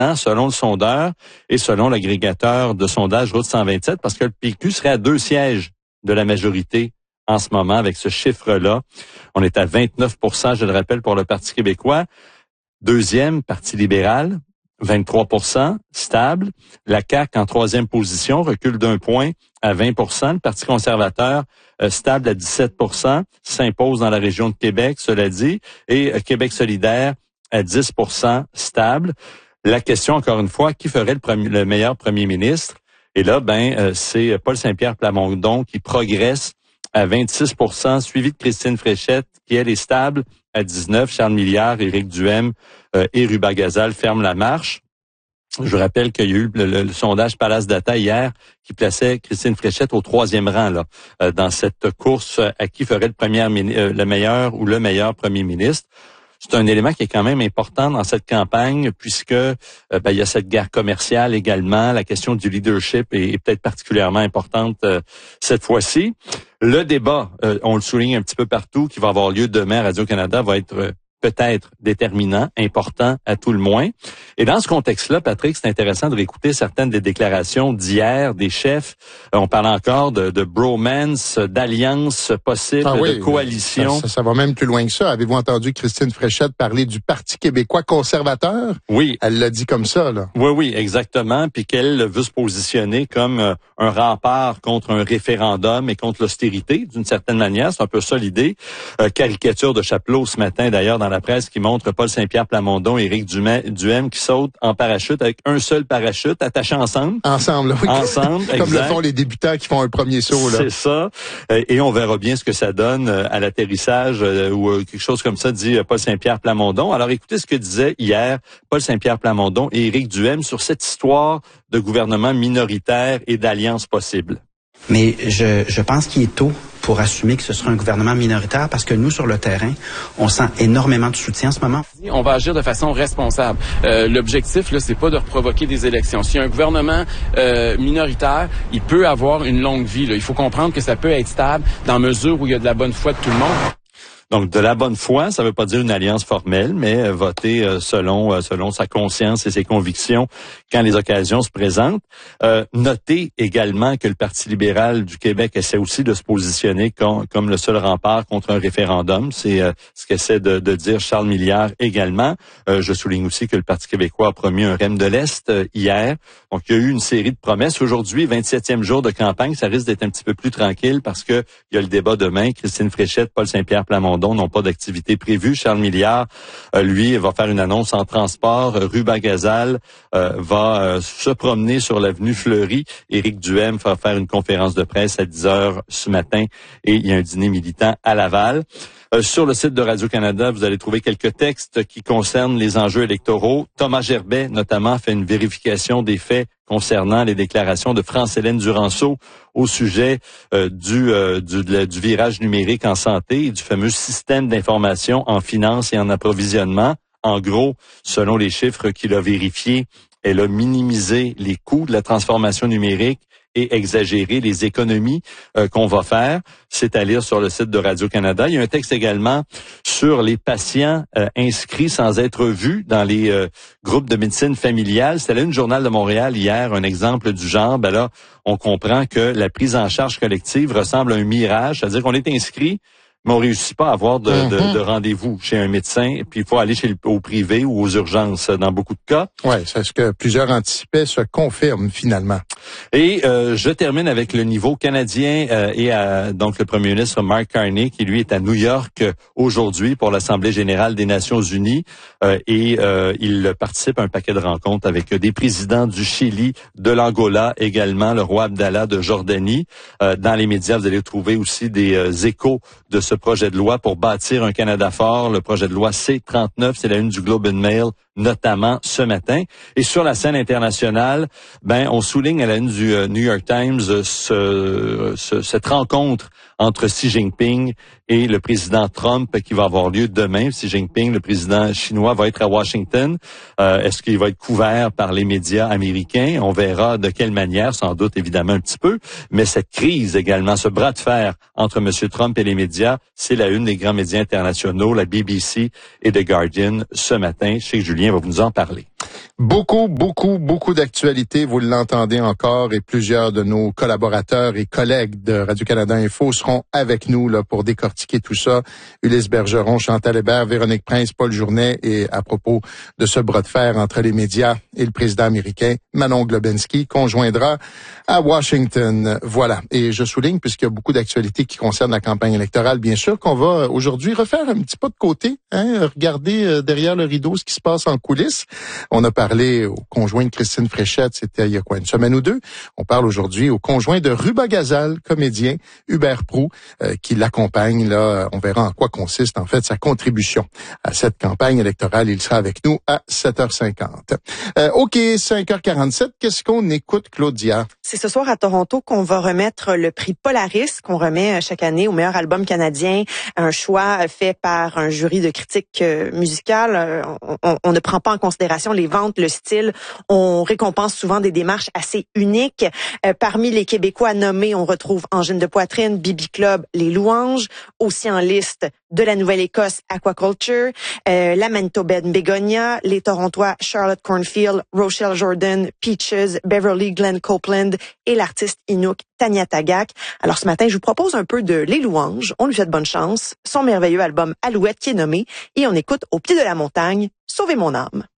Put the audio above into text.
selon le sondeur et selon l'agrégateur de sondage Route 127, parce que le PQ serait à 2 sièges de la majorité en ce moment avec ce chiffre-là. On est à 29 %, je le rappelle, pour le Parti québécois. Deuxième, Parti libéral, 23 %, stable. La CAQ en troisième position, recule d'1 point à 20 %. Le Parti conservateur, stable à 17 %, s'impose dans la région de Québec, cela dit. Et Québec solidaire à 10 % stable. La question, encore une fois, qui ferait le meilleur premier ministre? Et là, c'est Paul Saint-Pierre Plamondon qui progresse à 26 %, suivi de Christine Fréchette, qui elle est stable à 19 %. Charles Milliard, Éric Duhem et Ruba Gazal ferment la marche. Je rappelle qu'il y a eu le sondage Palace Data hier qui plaçait Christine Fréchette au 3e rang là dans cette course à qui ferait le meilleur ou le meilleur premier ministre. C'est un élément qui est quand même important dans cette campagne puisque il y a cette guerre commerciale également. La question du leadership est peut-être particulièrement importante cette fois-ci. Le débat, on le souligne un petit peu partout, qui va avoir lieu demain à Radio-Canada, va être peut-être déterminant, important à tout le moins. Et dans ce contexte-là, Patrick, c'est intéressant de réécouter certaines des déclarations d'hier des chefs. On parle encore de bromance, d'alliance possible, de coalition. Ça va même plus loin que ça. Avez-vous entendu Christine Fréchette parler du Parti québécois conservateur? Oui. Elle l'a dit comme ça, là. Oui, exactement. Puis qu'elle veut se positionner comme un rempart contre un référendum et contre l'austérité, d'une certaine manière. C'est un peu ça l'idée. Caricature de Chapelot ce matin, d'ailleurs, dans la presse, qui montre Paul Saint-Pierre Plamondon et Éric Duhem qui sautent en parachute avec un seul parachute attaché ensemble. Ensemble, oui. Ensemble, comme exact. le font les débutants qui font un premier saut, là. C'est ça. Et on verra bien ce que ça donne à l'atterrissage ou quelque chose comme ça, dit Paul Saint-Pierre Plamondon. Alors écoutez ce que disait hier Paul Saint-Pierre Plamondon et Éric Duhem sur cette histoire de gouvernement minoritaire et d'alliance possible. Mais je pense qu'il est tôt pour assumer que ce sera un gouvernement minoritaire parce que nous, sur le terrain, on sent énormément de soutien en ce moment. On va agir de façon responsable. L'objectif, là, c'est pas de provoquer des élections. Si un gouvernement minoritaire, il peut avoir une longue vie. Là. Il faut comprendre que ça peut être stable dans mesure où il y a de la bonne foi de tout le monde. Donc, de la bonne foi, ça veut pas dire une alliance formelle, mais voter selon sa conscience et ses convictions quand les occasions se présentent. Notez également que le Parti libéral du Québec essaie aussi de se positionner comme le seul rempart contre un référendum. C'est ce qu'essaie de dire Charles Milliard également. Je souligne aussi que le Parti québécois a promis un REM de l'Est hier. Donc, il y a eu une série de promesses. Aujourd'hui, 27e jour de campagne, ça risque d'être un petit peu plus tranquille parce que il y a le débat demain. Christine Fréchette, Paul Saint-Pierre Plamondon n'ont pas d'activité prévue. Charles Milliard, lui, va faire une annonce en transport. Ruba Gazal va se promener sur l'avenue Fleury. Éric Duhem va faire une conférence de presse à 10h ce matin et il y a un dîner militant à Laval. Sur le site de Radio-Canada, vous allez trouver quelques textes qui concernent les enjeux électoraux. Thomas Gerbet, notamment, fait une vérification des faits concernant les déclarations de France-Hélène Duranceau au sujet du virage numérique en santé et du fameux système d'information en finance et en approvisionnement. En gros, selon les chiffres qu'il a vérifiés, elle a minimisé les coûts de la transformation numérique et exagérer les économies qu'on va faire. C'est à lire sur le site de Radio-Canada. Il y a un texte également sur les patients inscrits sans être vus dans les groupes de médecine familiale. C'était là une Journal de Montréal hier, un exemple du genre. Ben là, on comprend que la prise en charge collective ressemble à un mirage, c'est-à-dire qu'on est inscrit, mais on réussit pas à avoir de rendez-vous chez un médecin. Et puis, il faut aller au privé ou aux urgences dans beaucoup de cas. Oui, c'est ce que plusieurs anticipaient se confirme finalement. Et je termine avec le niveau canadien donc le premier ministre Mark Carney qui, lui, est à New York aujourd'hui pour l'Assemblée générale des Nations unies. Il participe à un paquet de rencontres avec des présidents du Chili, de l'Angola également, le roi Abdallah de Jordanie. Dans les médias, vous allez trouver aussi des échos de ce projet de loi pour bâtir un Canada fort, le projet de loi C-39, c'est la une du Globe and Mail, notamment ce matin. Et sur la scène internationale, on souligne à la une du New York Times cette rencontre entre Xi Jinping et le président Trump qui va avoir lieu demain. Xi Jinping, le président chinois, va être à Washington. Est-ce qu'il va être couvert par les médias américains? On verra de quelle manière, sans doute évidemment un petit peu. Mais cette crise également, ce bras de fer entre M. Trump et les médias, c'est la une des grands médias internationaux, la BBC et The Guardian ce matin. Je sais que Julien va vous en parler. Beaucoup d'actualités, vous l'entendez encore, et plusieurs de nos collaborateurs et collègues de Radio-Canada Info seront avec nous là pour décortiquer tout ça. Ulysse Bergeron, Chantal Hébert, Véronique Prince, Paul Journet, et à propos de ce bras de fer entre les médias et le président américain, Manon Globensky, qu'on joindra à Washington. Voilà. Et je souligne, puisqu'il y a beaucoup d'actualités qui concernent la campagne électorale, bien sûr, qu'on va aujourd'hui refaire un petit pas de côté, regarder derrière le rideau ce qui se passe en coulisses. On a parlé au conjoint de Christine Fréchette, c'était il y a une semaine ou deux. On parle aujourd'hui au conjoint de Ruba Gazal, comédien, Hubert Proulx, qui l'accompagne. Là, on verra en quoi consiste en fait sa contribution à cette campagne électorale. Il sera avec nous à 7h50. OK, 5h47. Qu'est-ce qu'on écoute, Claudia? C'est ce soir à Toronto qu'on va remettre le prix Polaris, qu'on remet chaque année au meilleur album canadien. Un choix fait par un jury de critiques musicales. On ne prend pas en considération les ventes, le style. On récompense souvent des démarches assez uniques. Parmi les Québécois nommés, on retrouve Angine de Poitrine, Bibi Club, Les Louanges. Aussi en liste de la Nouvelle-Écosse, Aquaculture, la Manitobaine Bégonia, les Torontois Charlotte Cornfield, Rochelle Jordan, Peaches, Beverly Glenn Copeland et l'artiste Inuk Tanya Tagaq. Alors ce matin, je vous propose un peu de Les Louanges. On lui fait de bonne chance. Son merveilleux album Alouette qui est nommé. Et on écoute Au pied de la montagne, Sauvez mon âme.